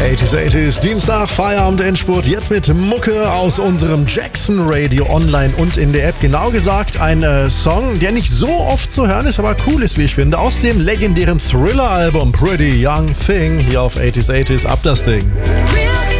80s, Dienstag, Feierabend, Endspurt. Jetzt mit Mucke aus unserem Jackson Radio online und in der App. Genau gesagt ein Song, der nicht so oft zu hören ist, aber cool ist, wie ich finde. Aus dem legendären Thriller-Album Pretty Young Thing. Hier auf 80s, ab das Ding.